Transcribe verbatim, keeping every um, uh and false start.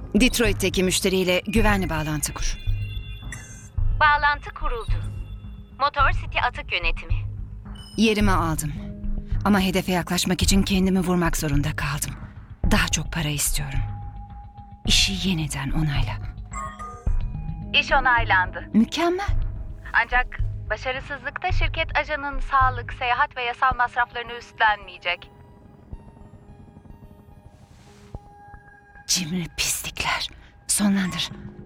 Detroit'teki müşteriyle güvenli bağlantı kur. Bağlantı kuruldu. Motor City atık yönetimi. Yerimi aldım. Ama hedefe yaklaşmak için kendimi vurmak zorunda kaldım. Daha çok para istiyorum. İşi yeniden onayla. İş onaylandı. Mükemmel. Ancak başarısızlıkta şirket ajanın sağlık, seyahat ve yasal masraflarını üstlenmeyecek. Cimri pislikler. Sonlandır.